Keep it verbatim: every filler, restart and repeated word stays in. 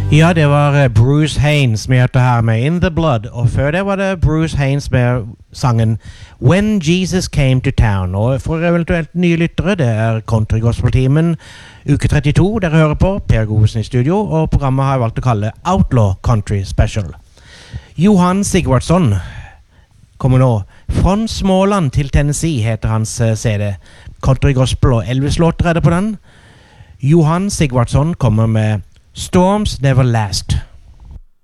Ja, det var Bruce Haynes med dette her med In the Blood, og før det var det Bruce Haynes med sangen When Jesus Came to Town. Og for eventuelt nye lyttere, det er Country Gospel Teamen uke trettito, dere hører på, Per Godsen i studio, og programmet har jeg valgt å kalle Outlaw Country Special. Johan Sigvardsson kommer nå. Fra Småland til Tennessee heter hans C D. Country Gospel og Elvis-låter er det på den. Johan Sigvardsson kommer med Storms Never Last.